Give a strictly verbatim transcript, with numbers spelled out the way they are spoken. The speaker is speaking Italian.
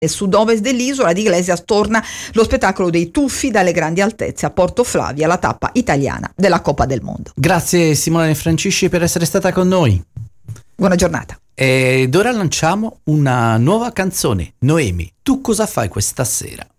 Nel sud-ovest dell'isola di Iglesias torna lo spettacolo dei tuffi dalle grandi altezze a Porto Flavia, la tappa italiana della Coppa del Mondo. Grazie Simone Francisci per essere stata con noi. Buona giornata. Ed ora lanciamo una nuova canzone. Noemi, tu cosa fai questa sera?